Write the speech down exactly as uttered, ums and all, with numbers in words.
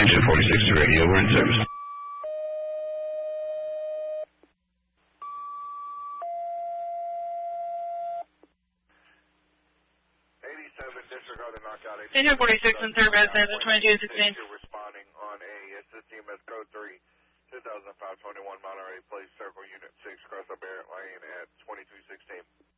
Attention forty-six Radio, we're in service. eighty-seven, disregard the knockout. Station forty-six in service, as a twenty-two sixteen. You're responding on a, it's the T M S code three, two thousand five twenty-one Monterey Place, Circle Unit six, cross the Barrett Lane at twenty-two sixteen.